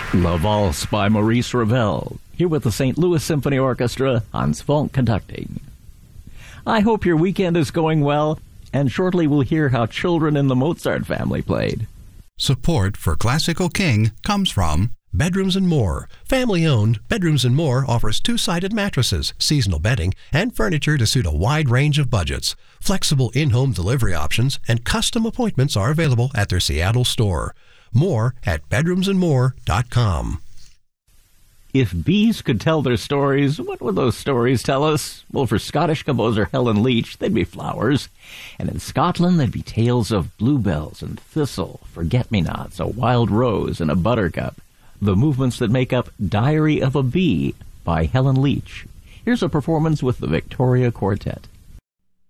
La Valse by Maurice Ravel, here with the St. Louis Symphony Orchestra, Hans Funk conducting. I hope your weekend is going well, and shortly we'll hear how children in the Mozart family played. Support for Classical King comes from Bedrooms & More. Family-owned, Bedrooms & More offers two-sided mattresses, seasonal bedding, and furniture to suit a wide range of budgets. Flexible in-home delivery options and custom appointments are available at their Seattle store. More at bedroomsandmore.com. If bees could tell their stories, what would those stories tell us? Well, for Scottish composer Helen Leach, they'd be flowers. And in Scotland, they'd be tales of bluebells and thistle, forget-me-nots, a wild rose, and a buttercup. The movements that make up Diary of a Bee by Helen Leach. Here's a performance with the Victoria Quartet.